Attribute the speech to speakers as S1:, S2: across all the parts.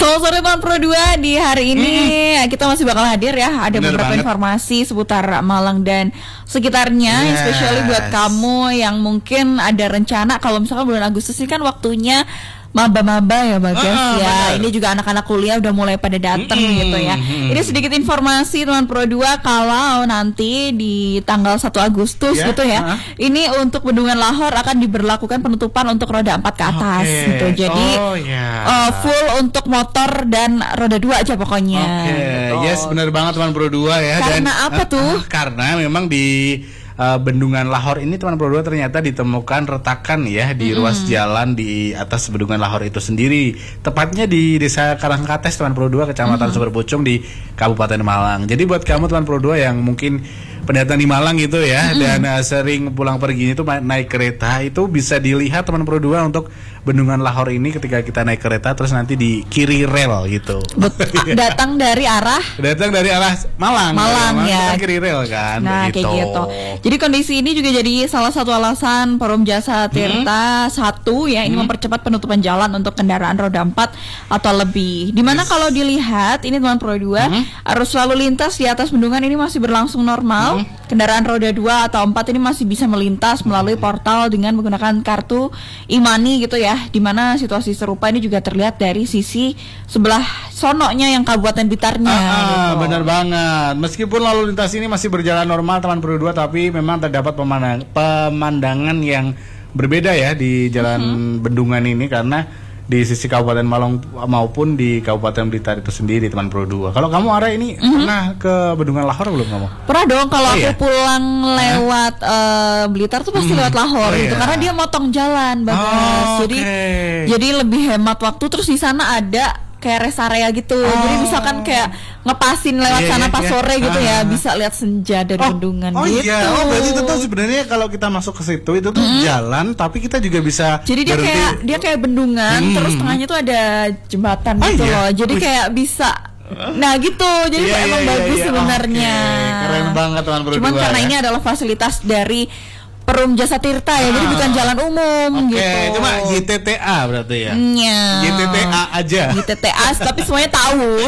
S1: Selamat sore Teman Pro 2. Di hari ini kita masih bakal hadir ya. Ada
S2: Bener
S1: beberapa
S2: banget.
S1: informasi seputar Malang dan sekitarnya,
S2: Yes.
S1: especially buat kamu yang mungkin ada rencana kalau misalkan bulan Agustus ini kan waktunya maba-maba ya Bagas ya.
S2: Bener.
S1: Ini juga anak-anak kuliah udah mulai pada datang gitu ya. Ini sedikit informasi Teman Pro 2 kalau nanti di tanggal 1 Agustus
S2: Ya,
S1: gitu ya. Ini untuk Bendungan Lahor akan diberlakukan penutupan untuk roda 4 ke atas
S2: Oke.
S1: gitu. Jadi
S2: Oh, ya.
S1: full untuk motor dan roda 2 aja pokoknya.
S2: Oke,
S1: gitu.
S2: yes benar banget Teman Pro 2 ya.
S1: Karena apa tuh?
S2: Karena memang di Bendungan Lahor ini Teman Pro 2 ternyata ditemukan retakan ya di ruas jalan di atas Bendungan Lahor itu sendiri. Tepatnya di Desa Karangkates Teman Pro 2, Kecamatan Sumberpucung di Kabupaten Malang. Jadi buat kamu Teman Pro 2 yang mungkin pendatang di Malang gitu ya dan sering pulang pergi itu naik kereta, itu bisa dilihat Teman Pro 2 untuk Bendungan Lahor ini ketika kita naik kereta terus nanti di kiri rel gitu.
S1: Datang dari arah
S2: Datang dari arah Malang.
S1: Malang, ya.
S2: Kita kiri rel kan.
S1: Nah
S2: begitu.
S1: kayak gitu. Jadi kondisi ini juga jadi salah satu alasan Perum Jasa Tirta 1 ya ini mempercepat penutupan jalan untuk kendaraan roda 4 atau lebih. Dimana kalau dilihat ini Teman Pro 2 arus lalu lintas di atas bendungan ini masih berlangsung normal. Kendaraan roda 2 atau 4 ini masih bisa melintas melalui portal dengan menggunakan kartu e-money gitu ya. Dimana situasi serupa ini juga terlihat dari sisi sebelah sononya yang Kabupaten Blitarnya. Gitu.
S2: Benar banget. Meskipun lalu lintas ini masih berjalan normal Teman Pro 2, tapi memang terdapat pemandangan yang berbeda ya di jalan bendungan ini karena di sisi Kabupaten Malang maupun di Kabupaten Blitar itu sendiri Teman Pro 2. Kalau kamu Ara ini pernah ke Bendungan Lahor belum kamu?
S1: Pernah dong kalau
S2: Oh,
S1: aku
S2: iya?
S1: pulang lewat Blitar tuh pasti lewat Lahor
S2: Oh,
S1: gitu
S2: iya.
S1: karena dia motong jalan Bagas.
S2: Oh,
S1: Jadi lebih hemat waktu, terus di sana ada kayak rest area gitu. Jadi misalkan kayak ngepasin lewat
S2: Iya,
S1: sana
S2: iya,
S1: pas
S2: iya.
S1: sore gitu ya, bisa lihat senja dari bendungan gitu.
S2: Iya. Oh, berarti itu tuh sebenarnya kalau kita masuk ke situ itu tuh jalan, tapi kita juga bisa
S1: Jadi dia
S2: berhenti.
S1: kayak bendungan, terus tengahnya tuh ada jembatan
S2: Oh,
S1: gitu
S2: iya?
S1: loh. Jadi
S2: Wih.
S1: kayak bisa, nah gitu. Jadi
S2: Iya,
S1: emang
S2: iya,
S1: bagus
S2: iya.
S1: sebenarnya.
S2: Oke, keren banget Teman Pro 2.
S1: Cuman karena
S2: ya.
S1: ini adalah fasilitas dari Perum Jasa Tirta ya, jadi bukan jalan umum
S2: Oke,
S1: gitu.
S2: cuma YTTA berarti ya.
S1: Nya.
S2: YTTA aja.
S1: YTTA, tapi semuanya tahu.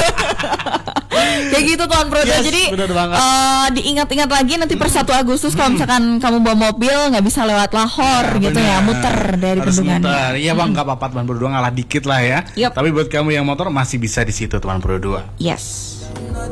S1: Kayak gitu Tuan Pro.
S2: Yes,
S1: Jadi
S2: bener banget.
S1: diingat-ingat lagi nanti per 1 Agustus kalau misalkan kamu bawa mobil nggak bisa lewat Lahor gitu ya,
S2: Benar.
S1: muter dari
S2: Harus
S1: bendungan.
S2: muter. Iya bang, nggak apa-apa Teman Pro 2 ngalah dikit lah ya.
S1: Yup.
S2: Tapi buat kamu yang motor masih bisa di situ Teman Pro 2.
S1: Yes.